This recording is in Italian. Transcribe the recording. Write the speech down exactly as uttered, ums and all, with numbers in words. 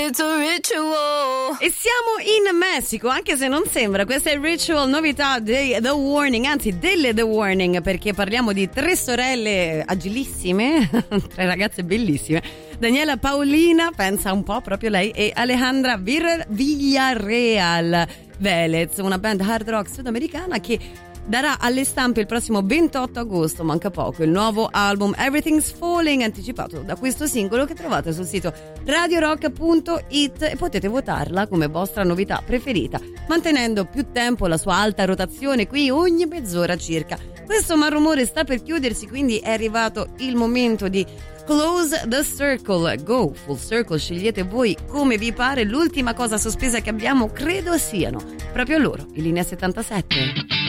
it's a ritual. E siamo in Messico, anche se non sembra. Questa è Ritual, novità dei The Warning, anzi delle The Warning, perché parliamo di tre sorelle agilissime, tre ragazze bellissime. Daniela Paolina, pensa un po', proprio lei, e Alejandra Vir- Villarreal Velez, una band hard rock sudamericana che darà alle stampe il prossimo ventotto agosto, manca poco, il nuovo album Everything's Falling, anticipato da questo singolo che trovate sul sito radio rock punto it e potete votarla come vostra novità preferita, mantenendo più tempo la sua alta rotazione qui ogni mezz'ora circa. Questo Malrumore sta per chiudersi, quindi è arrivato il momento di Close the Circle, go full circle, scegliete voi come vi pare. L'ultima cosa sospesa che abbiamo credo siano proprio loro, in linea settantasette.